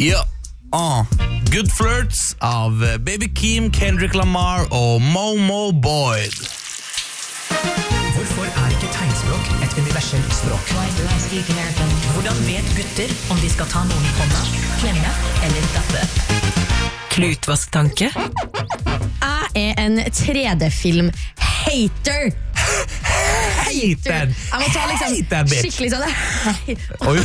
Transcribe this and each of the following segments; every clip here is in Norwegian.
Ja, Good Flirts av Baby Keem, Kendrick Lamar og Momo Boyd. Hvorfor ikke tegnspråk et universelt språk? Hvordan vet gutter om de skal ta noen i hånda, klemme eller datte? Klutvasketanke? Jeg en 3D-film-hater. Hater! Jeg må ta liksom Hater, bitch. skikkelig sånn Oi.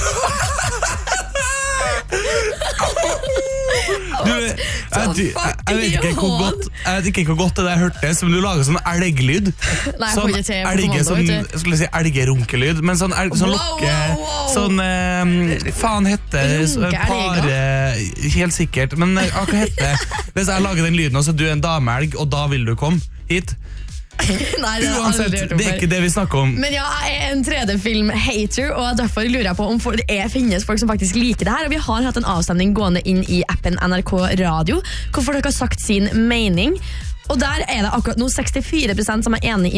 Jeg vet ikke hvor godt det der hørtes, men du lager sånn elglyd. Nei, jeg Sånn får ikke til på kommando, sånn, vet du. skulle jeg si elgerunkelyd, men sånn lokke, sånn, faen heter pare, helt sikkert, men hva heter det? Hvis jeg lager den lyden, og så er du en dameelg, og da vil du komme hit. Nei, det Uansett, det er ikke det vi snakker om. Men ja, jeg en 3D-film-hater, og derfor lurer jeg på om det finnes folk som faktisk liker det her, og vi har hatt en avstemning gående inn i appen NRK Radio, hvor folk har sagt sin mening, og der det akkurat nå 64% som enig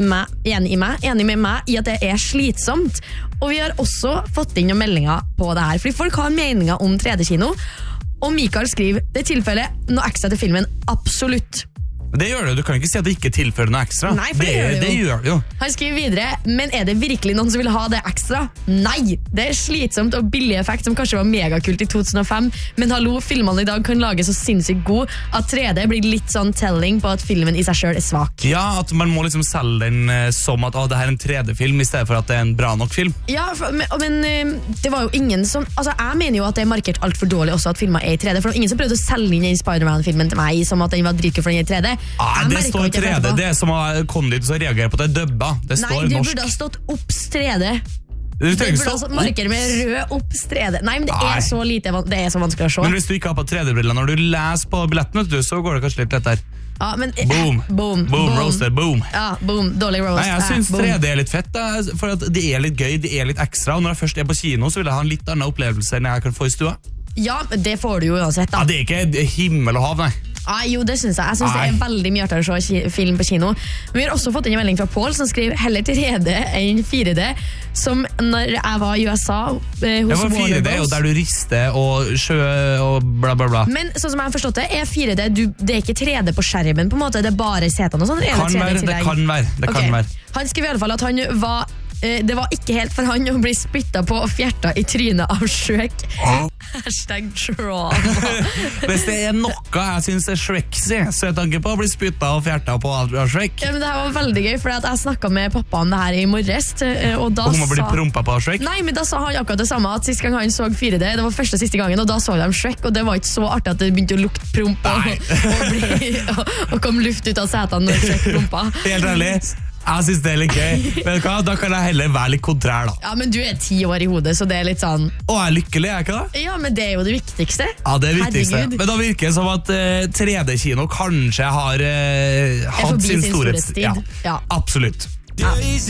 med meg i at det slitsomt, og vi har også fått inn noen meldinger på det her, fordi folk har meninger om 3D-kino, og Mikael skriver, det tilfellet noe ekstra til filmen, absolutt. Det gjør det, du kan ikke si at det ikke tilfører noe ekstra. Nei, for det gjør det jo. Han skriver videre, men det virkelig noen som vil ha det ekstra? Nei, det slitsomt og billig effekt som kanskje var megakult i 2005, men hallo, filmene i dag kan lage så sinnssykt god at 3D blir litt sånn telling på at filmen i seg selv svak. Ja, at man må liksom selge den som at det her en 3D-film i stedet for at det en bra nok film. Ja, men det var jo ingen som, altså jeg mener jo at det markert alt for dårlig også at filmer i 3D, for det var ingen som prøvde å selge inn i Spider-Man-filmen til meg som at den var dritkult for den i 3D. Det står 3D, det er som å komme dit og reagere på at det dubba. Det står norsk. Nei, du burde ha stått obs 3D. Du burde ha markere med rød obs 3D. Nei, men det så lite, det så vanskelig å se. Men hvis du ikke har på 3D-briller når du leser på billetten, så går det kanskje litt lett der. Ja, men, boom, roasted, boom. Ja, boom, dårlig roast. Nei, jeg synes 3D litt fett, da, for at det litt gøy, det litt ekstra, og når jeg først på kino, så vil jeg ha en litt annen opplevelse enn jeg kan få i stua. Ja, det får du jo uansett da. Ja, det ikke himmel og hav, nei. Jo, det synes jeg. Jeg synes det veldig mye artigere å se film på kino. Men vi har også fått inn en melding fra Paul som skriver heller 3D enn 4D, som når jeg var i USA hos Warner 4D, og der du rister og sjø og bla bla bla. Men sånn som jeg har forstått det, 4D, det ikke 3D på skjermen på en måte, det bare setene og sånn. Det kan være. Han skriver i alle fall at han var det var ikke helt for han å bli spyttet på og fjertet i trynet av Shrek. #trauma. Hvis det noe jeg synes Shrek-sy, så jeg tenker på å bli spyttet og fjertet på av Shrek. Ja, men det her var veldig gøy, for jeg snakket med pappa om det her i morges, og da Om å bli prompet på av Shrek? Nei, men da sa han akkurat det samme, at sist gang han så 4D, det var første og siste gangen, og da så de Shrek, og det var ikke så artig at det begynte å lukte promp og kom luft ut av setene når Shrek prompa. Helt ærlig, jeg synes det litt gøy. Men da kan jeg heller være litt kontrær da. Ja, men du 10 år i hodet, så det litt sånn... Og jeg er lykkelig, ikke det? Ja, men det jo det viktigste. Ja, det viktigste. Herregud. Men da virker det som at 3D-kino kanskje har hatt sin storhetstid. Ja, absolutt. Ja.